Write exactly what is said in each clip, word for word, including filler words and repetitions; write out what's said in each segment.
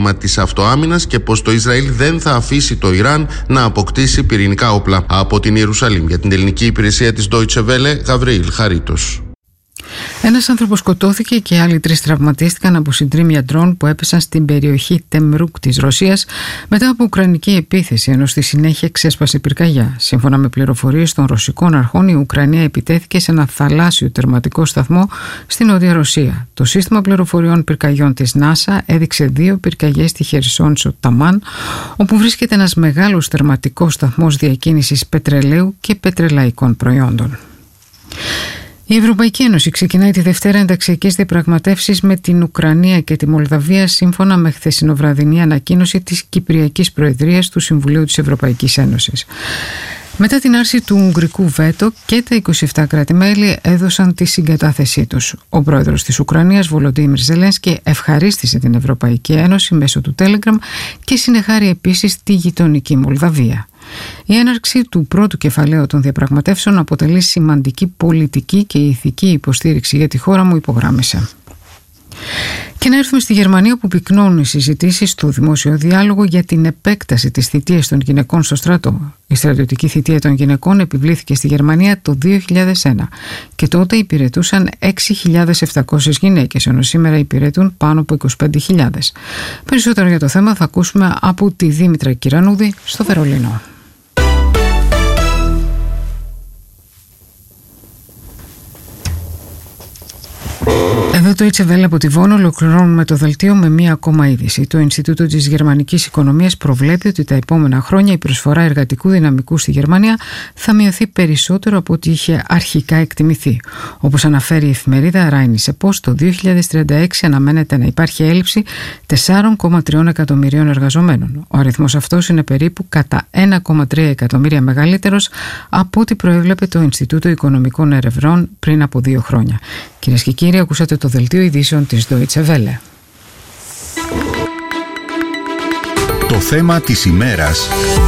δικαίωμα της αυτοάμυνας και πως το Ισραήλ δεν θα αφήσει το Ιράν να αποκτήσει πυρηνικά όπλα. Από την Ιερουσαλήμ για την ελληνική υπηρεσία της Deutsche Welle, Γαβριήλ Χαρίτος. Ένας άνθρωπος σκοτώθηκε και άλλοι τρεις τραυματίστηκαν από συντρίμμια ντρόν που έπεσαν στην περιοχή Τεμρούκ της Ρωσίας μετά από ουκρανική επίθεση, ενώ στη συνέχεια ξέσπασε πυρκαγιά. Σύμφωνα με πληροφορίες των ρωσικών αρχών, η Ουκρανία επιτέθηκε σε ένα θαλάσσιο τερματικό σταθμό στην Νότια Ρωσία. Το σύστημα πληροφοριών πυρκαγιών της νάσα έδειξε δύο πυρκαγιές στη Χερσόνησο Ταμάν, όπου βρίσκεται ένας μεγάλος τερματικός σταθμός διακίνησης πετρελαίου και πετρελαϊκών προϊόντων. Η Ευρωπαϊκή Ένωση ξεκινάει τη Δευτέρα ενταξιακές διαπραγματεύσεις με την Ουκρανία και τη Μολδαβία, σύμφωνα με χθεσινοβραδινή ανακοίνωση της Κυπριακής Προεδρίας του Συμβουλίου της Ευρωπαϊκής Ένωσης. Μετά την άρση του Ουγγρικού βέτο και τα είκοσι επτά κράτη-μέλη έδωσαν τη συγκατάθεσή τους. Ο πρόεδρος της Ουκρανίας, Βολοντίμιρ Ζελένσκι, ευχαρίστησε την Ευρωπαϊκή Ένωση μέσω του Telegram και συνεχάρει επίσης τη γειτονική Μολδαβία. Η έναρξη του πρώτου κεφαλαίου των διαπραγματεύσεων αποτελεί σημαντική πολιτική και ηθική υποστήριξη για τη χώρα μου, υπογράμμισε. Και να έρθουμε στη Γερμανία, που πυκνώνουν οι συζητήσεις στο δημόσιο διάλογο για την επέκταση της θητείας των γυναικών στο στρατό. Η στρατιωτική θητεία των γυναικών επιβλήθηκε στη Γερμανία το δύο χιλιάδες ένα και τότε υπηρετούσαν έξι χιλιάδες επτακόσιες γυναίκες, ενώ σήμερα υπηρετούν πάνω από είκοσι πέντε χιλιάδες. Περισσότερο για το θέμα θα ακούσουμε από τη Δήμητρα Κυρανούδη στο Βερολίνο. Εδώ το Deutsche Welle από τη Βόνο ολοκληρώνουμε το δελτίο με μία ακόμα είδηση. Το Ινστιτούτο της Γερμανικής Οικονομίας προβλέπει ότι τα επόμενα χρόνια η προσφορά εργατικού δυναμικού στη Γερμανία θα μειωθεί περισσότερο από ό,τι είχε αρχικά εκτιμηθεί. Όπως αναφέρει η εφημερίδα Rheinische Post, το δύο χιλιάδες τριάντα έξι αναμένεται να υπάρχει έλλειψη τέσσερα κόμμα τρία εκατομμυρίων εργαζομένων. Ο αριθμός αυτός είναι περίπου κατά ένα κόμμα τρία εκατομμύρια μεγαλύτερος από ό,τι προέβλεπε το Ινστιτούτο Οικονομικών Ερευνών πριν από δύο χρόνια. Κυρίες και κύριοι, ακούσατε το δελτίο ειδήσεων της Deutsche Welle. Το θέμα της ημέρας.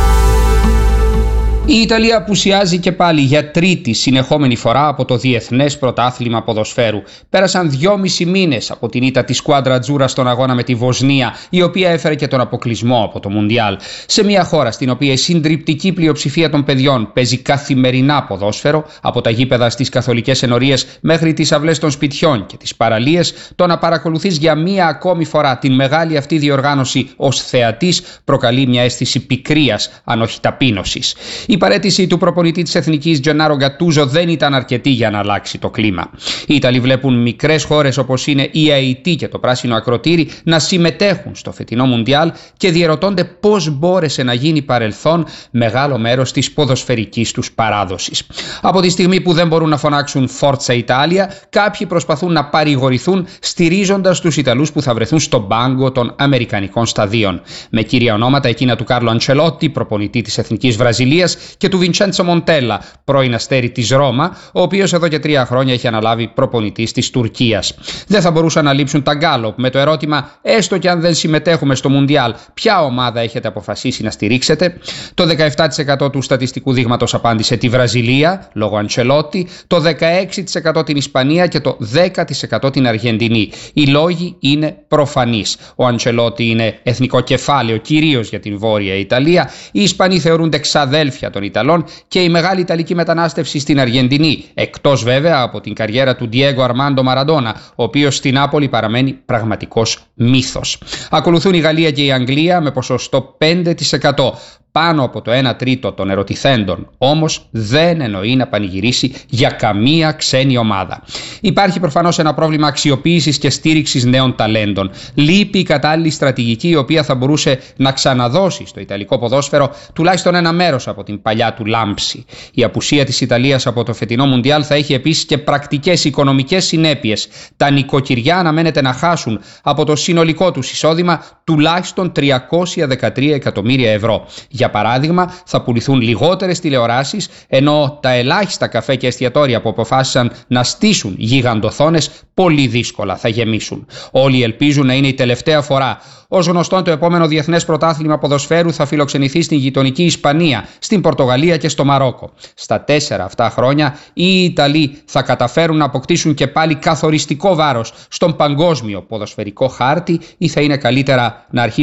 Η Ιταλία απουσιάζει και πάλι για τρίτη συνεχόμενη φορά από το Διεθνές Πρωτάθλημα Ποδοσφαίρου. Πέρασαν δυόμισι μήνες από την ήττα της Σκουάντρα Ατζούρα στον αγώνα με τη Βοσνία, η οποία έφερε και τον αποκλεισμό από το Μουντιάλ. Σε μια χώρα στην οποία η συντριπτική πλειοψηφία των παιδιών παίζει καθημερινά ποδόσφαιρο, από τα γήπεδα στις καθολικές ενορίες μέχρι τις αυλές των σπιτιών και τις παραλίες, το να παρακολουθείς για μία ακόμη φορά την μεγάλη αυτή διοργάνωση ως θεατής προκαλεί μια αίσθηση πικρίας, αν όχι ταπείνωσης. Η παραίτηση του προπονητή της Εθνικής Τζενάρο Γκατούζο δεν ήταν αρκετή για να αλλάξει το κλίμα. Οι Ιταλοί βλέπουν μικρές χώρες όπως είναι η Αϊτή και το Πράσινο Ακροτήρι να συμμετέχουν στο φετινό Μουντιάλ και διερωτώνται πώς μπόρεσε να γίνει παρελθόν μεγάλο μέρος της ποδοσφαιρικής τους παράδοσης. Από τη στιγμή που δεν μπορούν να φωνάξουν Forza Italia, κάποιοι προσπαθούν να παρηγορηθούν στηρίζοντας τους Ιταλούς που θα βρεθούν στον πάγκο των Αμερικανικών σταδίων. Με κύρια ονόματα εκείνα του Κάρλο Αντσελότη, προπονητή της Εθνικής Βραζιλίας, και του Βιντσέντσο Μοντέλα, πρώην αστέρι της Ρώμα, ο οποίος εδώ και τρία χρόνια έχει αναλάβει προπονητής της Τουρκίας. Δεν θα μπορούσαν να λείψουν τα Γκάλοπ με το ερώτημα, έστω και αν δεν συμμετέχουμε στο Μουντιάλ, ποια ομάδα έχετε αποφασίσει να στηρίξετε? Το δεκαεπτά τοις εκατό του στατιστικού δείγματος απάντησε τη Βραζιλία, λόγω Αντσελότη, το δεκαέξι τοις εκατό την Ισπανία και το δέκα τοις εκατό την Αργεντινή. Οι λόγοι είναι προφανείς. Ο Αντσελότη είναι εθνικό κεφάλαιο κυρίως για την Βόρεια Ιταλία. Οι Ισπανοί θεωρούνται ξαδέλφια των Ιταλών και η μεγάλη Ιταλική μετανάστευση στην Αργεντινή, εκτός βέβαια από την καριέρα του Ντιέγκο Αρμάντο Μαραντόνα, ο οποίος στην Νάπολη παραμένει πραγματικός μύθος. Ακολουθούν η Γαλλία και η Αγγλία με ποσοστό πέντε τοις εκατό. Πάνω από το ένα τρίτο των ερωτηθέντων όμως δεν εννοεί να πανηγυρίσει για καμία ξένη ομάδα. Υπάρχει προφανώς ένα πρόβλημα αξιοποίησης και στήριξης νέων ταλέντων. Λείπει η κατάλληλη στρατηγική η οποία θα μπορούσε να ξαναδώσει στο ιταλικό ποδόσφαιρο τουλάχιστον ένα μέρος από την παλιά του λάμψη. Η απουσία της Ιταλίας από το φετινό Μουντιάλ θα έχει επίσης και πρακτικές οικονομικές συνέπειες. Τα νοικοκυριά αναμένεται να χάσουν από το συνολικό τους εισόδημα τουλάχιστον τριακόσια δεκατρία εκατομμύρια ευρώ. Για παράδειγμα, θα πουληθούν λιγότερες τηλεοράσεις, ενώ τα ελάχιστα καφέ και εστιατόρια που αποφάσισαν να στήσουν γιγαντοθόνες πολύ δύσκολα θα γεμίσουν. Όλοι ελπίζουν να είναι η τελευταία φορά. Ως γνωστόν, το επόμενο Διεθνές Πρωτάθλημα Ποδοσφαίρου θα φιλοξενηθεί στην γειτονική Ισπανία, στην Πορτογαλία και στο Μαρόκο. Στα τέσσερα αυτά χρόνια, οι Ιταλοί θα καταφέρουν να αποκτήσουν και πάλι καθοριστικό βάρος στον παγκόσμιο ποδοσφαιρικό χάρτη ή θα είναι καλύτερα να αρχίσουν